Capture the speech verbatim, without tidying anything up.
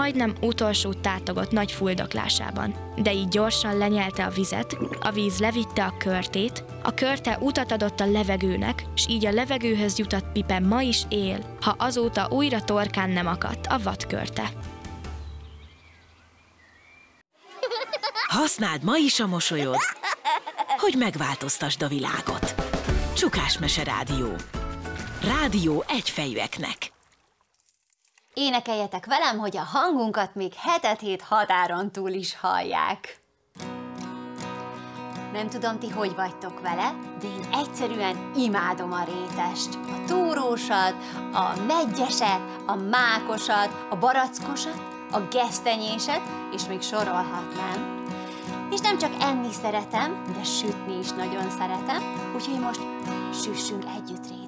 majdnem utolsót tátogott nagy fuldoklásában. De így gyorsan lenyelte a vizet, a víz levitte a körtét, a körte utat adott a levegőnek, s így a levegőhöz jutott Pipe ma is él, ha azóta újra torkán nem akadt a vadkörte. Használd ma is a mosolyod, hogy megváltoztasd a világot. Csukás Mese Rádió. Rádió egyfejűeknek. Énekeljetek velem, hogy a hangunkat még hetet hét határon túl is hallják. Nem tudom, ti hogy vagytok vele, de én egyszerűen imádom a rétest. A túrósat, a meggyeset, a mákosat, a barackosat, a gesztenyéset, és még sorolhatnám. És nem csak enni szeretem, de sütni is nagyon szeretem, úgyhogy most süssünk együtt rét.